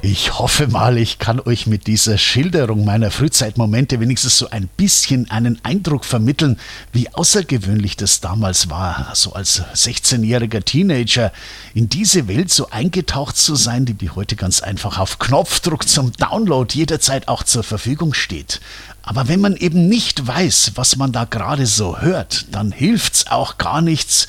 Ich hoffe mal, ich kann euch mit dieser Schilderung meiner Frühzeitmomente wenigstens so ein bisschen einen Eindruck vermitteln, wie außergewöhnlich das damals war, so als 16-jähriger Teenager in diese Welt so eingetaucht zu sein, die heute ganz einfach auf Knopfdruck zum Download jederzeit auch zur Verfügung steht. Aber wenn man eben nicht weiß, was man da gerade so hört, dann hilft's auch gar nichts,